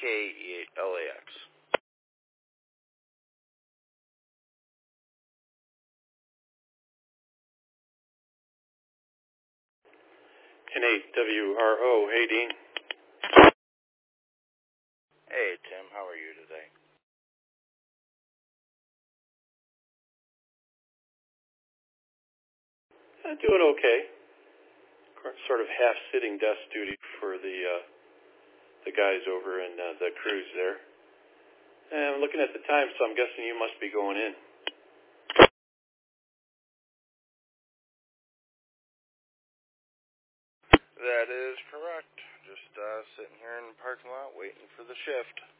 KELAX. N8WRO. Hey, Dean. Hey, Tim. How are you today? Doing okay. Sort of half-sitting desk duty for the guys over in the cruise there. And I'm looking at the time, so I'm guessing you must be going in. That is correct. Just sitting here in the parking lot waiting for the shift.